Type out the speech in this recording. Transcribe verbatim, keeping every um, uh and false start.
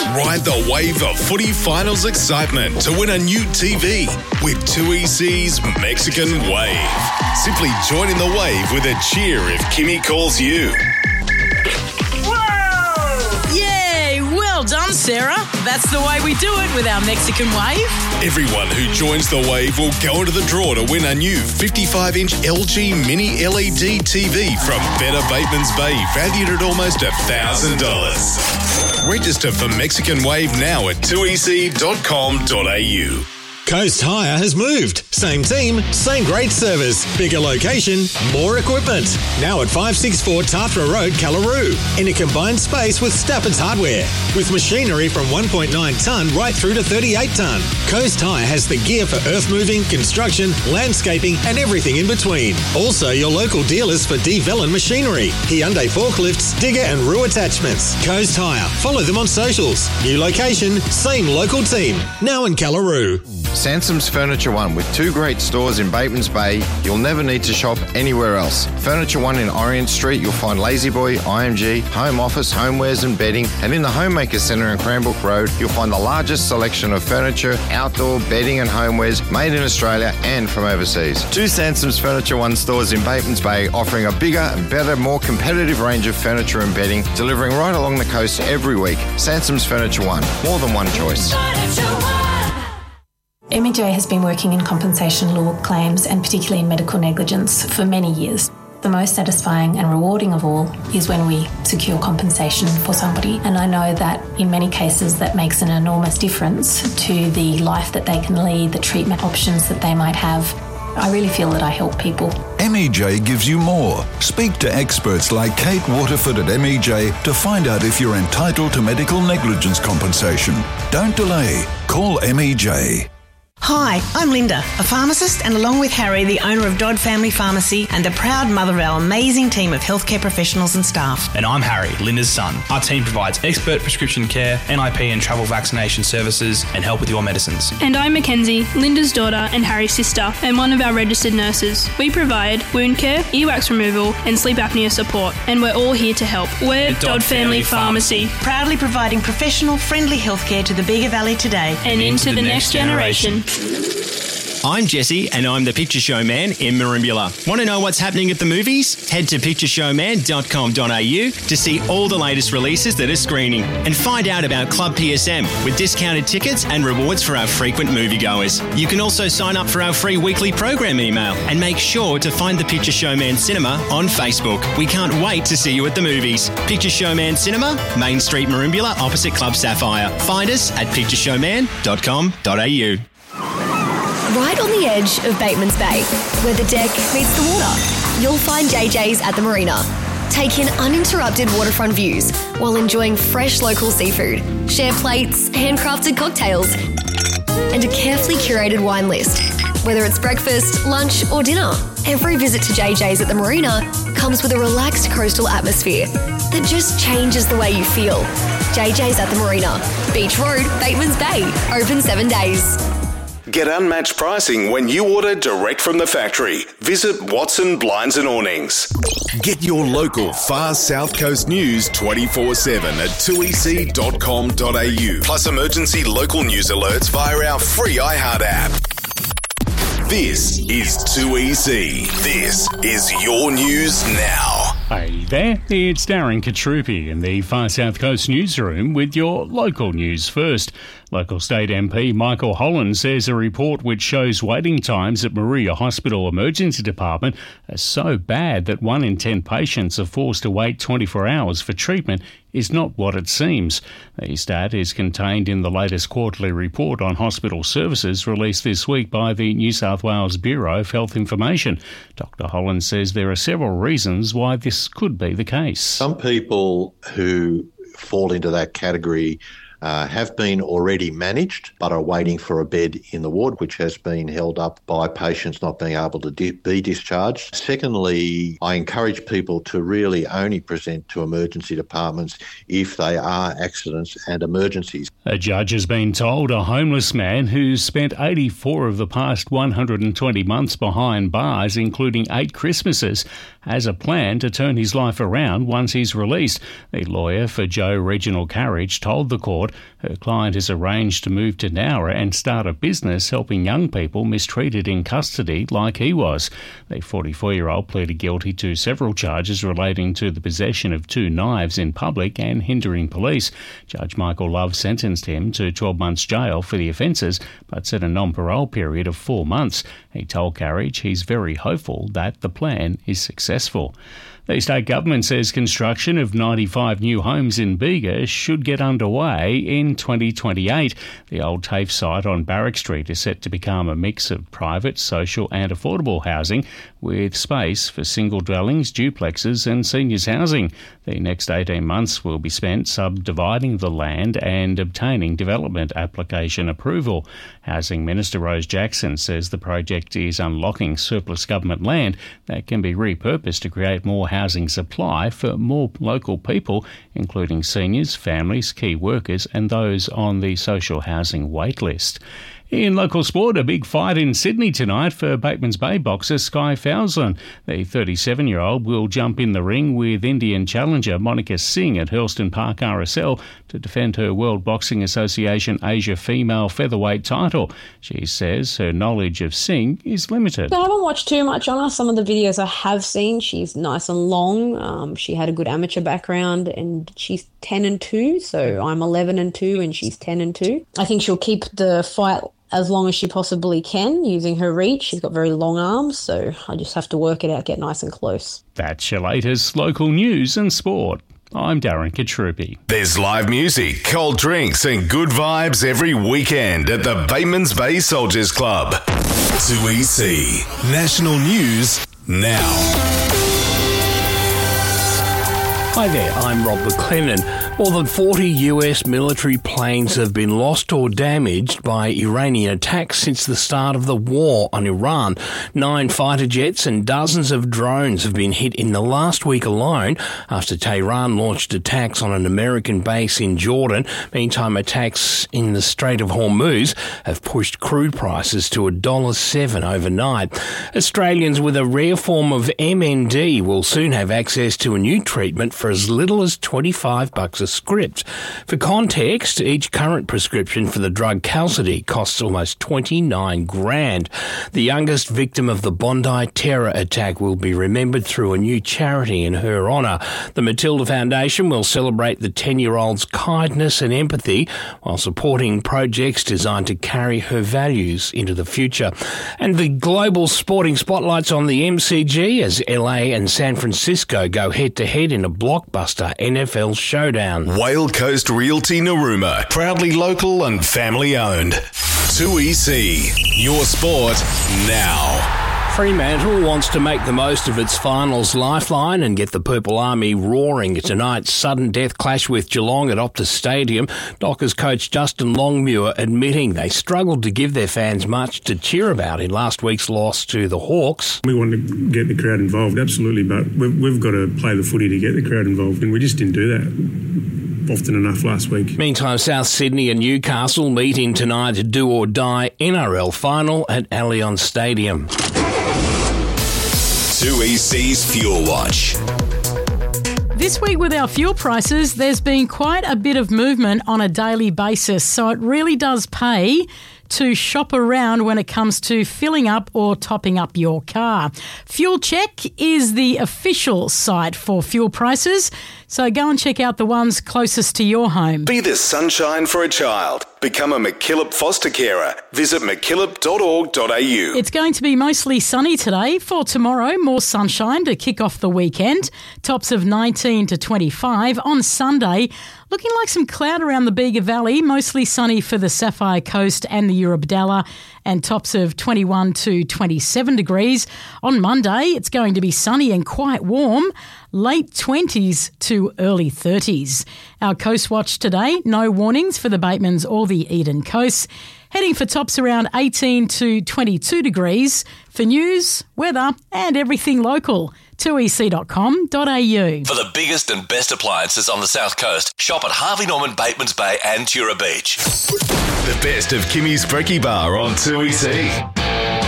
Ride the wave of footy finals excitement to win a new T V with two E C's Mexican Wave. Simply join in the wave with a cheer if Kimmy calls you. Whoa! Yay! Well done, Sarah. That's the way we do it with our Mexican Wave. Everyone who joins the wave will go into the draw to win a new fifty-five inch L G Mini L E D T V from Better Bateman's Bay, valued at almost one thousand dollars. Register for Mexican Wave now at two e c dot com dot a u. Coast Hire has moved. Same team, same great service. Bigger location, more equipment. Now at five sixty-four Tartra Road, Callaroo. In a combined space with Stafford's Hardware. With machinery from one point nine tonne right through to thirty-eight tonne. Coast Hire has the gear for earth moving, construction, landscaping and everything in between. Also your local dealers for D. Vellon Machinery, Hyundai Forklifts, Digger and Roo Attachments. Coast Hire. Follow them on socials. New location, same local team. Now in Callaroo. Sansom's Furniture One, with two great stores in Batemans Bay, you'll never need to shop anywhere else. Furniture One in Orient Street, you'll find La-Z-Boy, I M G, home office, homewares and bedding, and in the Homemaker Centre in Cranbrook Road, you'll find the largest selection of furniture, outdoor bedding and homewares made in Australia and from overseas. Two Sansom's Furniture One stores in Batemans Bay, offering a bigger and better, more competitive range of furniture and bedding, delivering right along the coast every week. Sansom's Furniture One, more than one choice. M E J has been working in compensation law claims and particularly in medical negligence for many years. The most satisfying and rewarding of all is when we secure compensation for somebody, and I know that in many cases that makes an enormous difference to the life that they can lead, the treatment options that they might have. I really feel that I help people. M E J gives you more. Speak to experts like Kate Waterford at M E J to find out if you're entitled to medical negligence compensation. Don't delay. Call M E J. Hi, I'm Linda, a pharmacist, and along with Harry, the owner of Dodd Family Pharmacy and the proud mother of our amazing team of healthcare professionals and staff. And I'm Harry, Linda's son. Our team provides expert prescription care, N I P and travel vaccination services, and help with your medicines. And I'm Mackenzie, Linda's daughter and Harry's sister, and one of our registered nurses. We provide wound care, earwax removal, and sleep apnea support, and we're all here to help. We're Dodd, Dodd Family, Family Pharmacy. Pharmacy, proudly providing professional, friendly healthcare to the Bega Valley today and, and into, into the, the next generation. generation. I'm Jesse and I'm the Picture Show Man in Merimbula. Want to know what's happening at the movies? Head to picture show man dot com dot a u to see all the latest releases that are screening and find out about Club P S M with discounted tickets and rewards for our frequent moviegoers. You can also sign up for our free weekly program email and make sure to find the Picture Show Man Cinema on Facebook. We can't wait to see you at the movies. Picture Show Man Cinema, Main Street, Merimbula, opposite Club Sapphire. Find us at picture show man dot com dot a u. Right on the edge of Batemans Bay, where the deck meets the water, you'll find J J's at the marina. Take in uninterrupted waterfront views while enjoying fresh local seafood, share plates, handcrafted cocktails, and a carefully curated wine list. Whether it's breakfast, lunch or dinner, every visit to J J's at the marina comes with a relaxed coastal atmosphere that just changes the way you feel. J J's at the marina, Beach Road, Batemans Bay, open seven days. Get unmatched pricing when you order direct from the factory. Visit Watson Blinds and Awnings. Get your local Far South Coast news twenty-four seven at two e c dot com dot a u. Plus emergency local news alerts via our free iHeart app. This is two E C. This is your news now. Hey there, it's Darren Katrupi in the Far South Coast newsroom with your local news first. Local State M P Michael Holland says a report which shows waiting times at Moruya Hospital Emergency Department are so bad that one in ten patients are forced to wait twenty-four hours for treatment is not what it seems. The stat is contained in the latest quarterly report on hospital services released this week by the New South Wales Bureau of Health Information. Doctor Holland says there are several reasons why this could be the case. Some people who fall into that category Uh, have been already managed but are waiting for a bed in the ward, which has been held up by patients not being able to di- be discharged. Secondly, I encourage people to really only present to emergency departments if they are accidents and emergencies. A judge has been told a homeless man who's spent eighty-four of the past one hundred twenty months behind bars, including eight Christmases, has a plan to turn his life around once he's released. The lawyer for Joe Reginald Carriage told the court court. Her client has arranged to move to Nowra and start a business helping young people mistreated in custody like he was. The forty-four-year-old pleaded guilty to several charges relating to the possession of two knives in public and hindering police. Judge Michael Love sentenced him to twelve months jail for the offences, but set a non-parole period of four months. He told Carriage he's very hopeful that the plan is successful. The state government says construction of ninety-five new homes in Bega should get underway in twenty twenty-eight. The old TAFE site on Barrack Street is set to become a mix of private, social and affordable housing with space for single dwellings, duplexes and seniors housing. The next eighteen months will be spent subdividing the land and obtaining development application approval. Housing Minister Rose Jackson says the project is unlocking surplus government land that can be repurposed to create more housing supply for more local people, including seniors, families, key workers and those on the social housing wait list. In local sport, a big fight in Sydney tonight for Batemans Bay boxer Sky Fowzlin. The thirty-seven-year-old will jump in the ring with Indian challenger Monica Singh at Hurlston Park R S L to defend her World Boxing Association Asia female featherweight title. She says her knowledge of Singh is limited. I haven't watched too much on her. Some of the videos I have seen, she's nice and long. Um, she had a good amateur background and she's ten and two, so I'm eleven and two and she's ten and two. I think she'll keep the fight as long as she possibly can using her reach. She's got very long arms, so I just have to work it out, get nice and close. That's your latest local news and sport. I'm Darren Katrupi. There's live music, cold drinks and good vibes every weekend at the Batemans Bay Soldiers Club. two E C National News now. Hi there, I'm Rob McLennan. More than forty U S military planes have been lost or damaged by Iranian attacks since the start of the war on Iran. Nine fighter jets and dozens of drones have been hit in the last week alone after Tehran launched attacks on an American base in Jordan. Meantime, attacks in the Strait of Hormuz have pushed crude prices to one dollar seven overnight. Australians with a rare form of M N D will soon have access to a new treatment for as little as twenty-five bucks a script. For context, each current prescription for the drug Qalsody costs almost twenty-nine grand. The youngest victim of the Bondi terror attack will be remembered through a new charity in her honour. The Matilda Foundation will celebrate the ten-year-old's kindness and empathy while supporting projects designed to carry her values into the future. And the global sporting spotlight's on the M C G as L A and San Francisco go head-to-head in a blockbuster N F L showdown. Whale Coast Realty Narooma, proudly local and family owned. two E C, your sport now. Fremantle wants to make the most of its finals lifeline and get the Purple Army roaring at tonight's sudden death clash with Geelong at Optus Stadium. Dockers coach Justin Longmuir admitting they struggled to give their fans much to cheer about in last week's loss to the Hawks. We want to get the crowd involved, absolutely, but we've, we've got to play the footy to get the crowd involved, and we just didn't do that often enough last week. Meantime, South Sydney and Newcastle meet in tonight's do-or-die N R L final at Allianz Stadium. two E C's Fuel Watch. This week with our fuel prices, there's been quite a bit of movement on a daily basis, so it really does pay to shop around when it comes to filling up or topping up your car. Fuel Check is the official site for fuel prices, so go and check out the ones closest to your home. Be the sunshine for a child. Become a McKillop foster carer. Visit mckillop dot org dot a u. It's going to be mostly sunny today. For tomorrow, more sunshine to kick off the weekend. Tops of nineteen to twenty-five. On Sunday, looking like some cloud around the Bega Valley, mostly sunny for the Sapphire Coast and the Eurobodalla, and tops of twenty-one to twenty-seven degrees. On Monday, it's going to be sunny and quite warm, late twenties to early thirties. Our Coast Watch today, no warnings for the Batemans or the Eden Coast. Heading for tops around eighteen to twenty-two degrees. For news, weather and everything local, two e c dot com dot a u. For the biggest and best appliances on the South Coast, shop at Harvey Norman, Batemans Bay and Tura Beach. The best of Kimmy's Brekkie Bar on two E C.